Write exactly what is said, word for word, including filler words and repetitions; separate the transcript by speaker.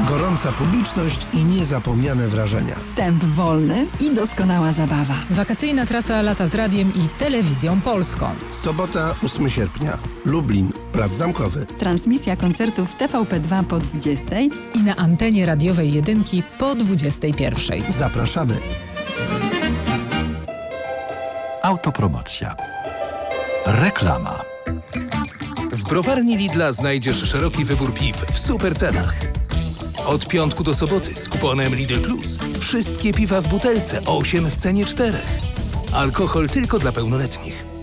Speaker 1: Gorąca publiczność i niezapomniane wrażenia.
Speaker 2: Wstęp wolny i doskonała zabawa.
Speaker 3: Wakacyjna trasa Lata z Radiem i Telewizją Polską.
Speaker 1: Sobota, ósmego sierpnia. Lublin, Plac Zamkowy.
Speaker 2: Transmisja koncertów T V P dwa po dwudziestej
Speaker 3: i na antenie radiowej jedynki po dwudziestej pierwszej.
Speaker 1: Zapraszamy.
Speaker 4: Autopromocja. Reklama.
Speaker 5: W browarni Lidla znajdziesz szeroki wybór piw w super cenach. Od piątku do soboty z kuponem Lidl Plus. Wszystkie piwa w butelce, osiem w cenie czterech. Alkohol tylko dla pełnoletnich.